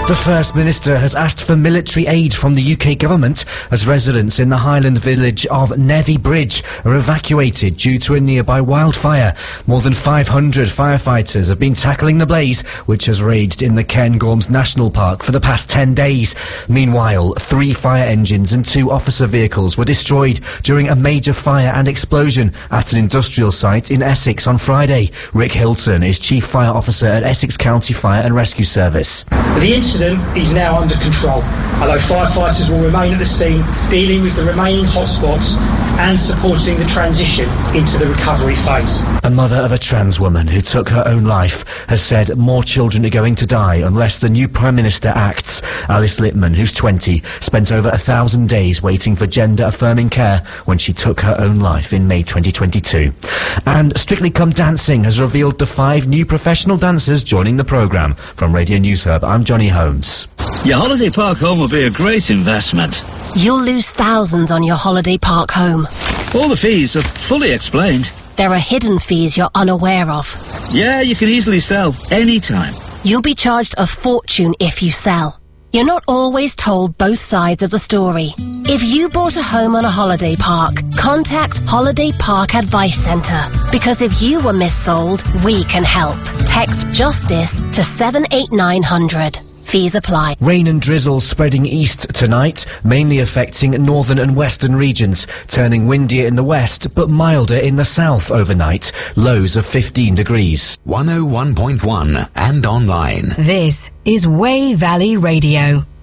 The First Minister has asked for military aid from the UK government as residents in the Highland village of Nethy Bridge are evacuated due to a nearby wildfire. More than 500 firefighters have been tackling the blaze, which has raged in the Cairngorms National Park for the past 10 days. Meanwhile, 3 fire engines and 2 officer vehicles were destroyed during a major fire and explosion at an industrial site in Essex on Friday. Rick Hilton is Chief Fire Officer at Essex County Fire and Rescue Service. The incident is now under control, although firefighters will remain at the scene dealing with the remaining hotspots and supporting the transition into the recovery phase. A mother of a trans woman who took her own life has said more children are going to die unless the new Prime Minister acts. Alice Littman, who's 20, spent over 1,000 days waiting for gender-affirming care when she took her own life in May 2022. And Strictly Come Dancing has revealed the 5 new professional dancers joining the programme. From Radio News Hub, I'm Johnny Holmes. Your holiday park home will be a great investment. You'll lose thousands on your holiday park home. All the fees are fully explained. There are hidden fees you're unaware of. Yeah, you can easily sell anytime. You'll be charged a fortune if you sell. You're not always told both sides of the story. If you bought a home on a holiday park, contact Holiday Park Advice Centre. Because if you were missold, we can help. Text JUSTICE to 78900. Fees apply. Rain and drizzle spreading east tonight, mainly affecting northern and western regions, turning windier in the west but milder in the south overnight. Lows of 15 degrees. 101.1 and online. This is Way Valley Radio.